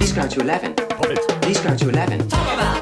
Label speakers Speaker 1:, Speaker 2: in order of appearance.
Speaker 1: Please go to 11.
Speaker 2: Pop it.
Speaker 1: Please go to 11.
Speaker 3: Talk about